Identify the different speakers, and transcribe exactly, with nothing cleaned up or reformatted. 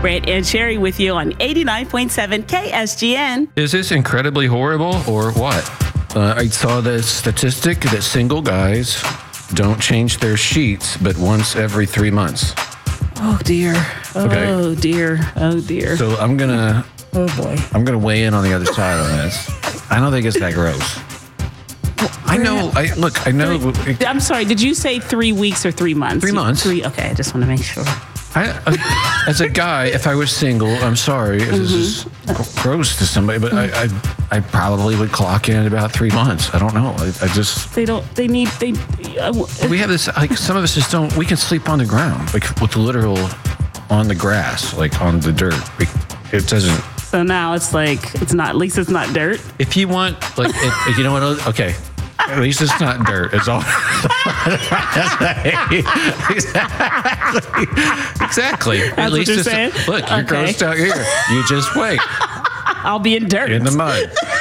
Speaker 1: Brett and Sherry with you on eighty-nine point seven K S G N.
Speaker 2: Is this incredibly horrible or what? Uh, I saw the statistic that single guys don't change their sheets but once every three months.
Speaker 1: Oh, dear. Oh,
Speaker 2: Okay.
Speaker 1: dear. Oh, dear.
Speaker 2: So I'm going to
Speaker 1: Oh, boy.
Speaker 2: I'm going to weigh in on the other side on this. I don't think it's that gross. I know. I look, I know.
Speaker 1: I'm sorry. Did you say three weeks or three months?
Speaker 2: Three months.
Speaker 1: Three. Okay. I just want to make sure.
Speaker 2: I, uh, as a guy, if I was single, I'm sorry, if this is gross to somebody, but I, I, I probably would clock in at about three months. I don't know. I, I just
Speaker 1: They don't. They need. They. Uh,
Speaker 2: we have this. Like some of us just don't. We can sleep on the ground, like with the literal on the grass, like on the dirt. We, it doesn't.
Speaker 1: so now it's like it's not. At least it's not dirt.
Speaker 2: If you want, like, if, if you know what? Okay. At least it's not dirt. It's all. exactly. Exactly. At
Speaker 1: That's
Speaker 2: least
Speaker 1: what you're
Speaker 2: it's
Speaker 1: saying?
Speaker 2: look. You're
Speaker 1: Okay.
Speaker 2: grossed out here. You just wait
Speaker 1: I'll be in dirt.
Speaker 2: in the mud.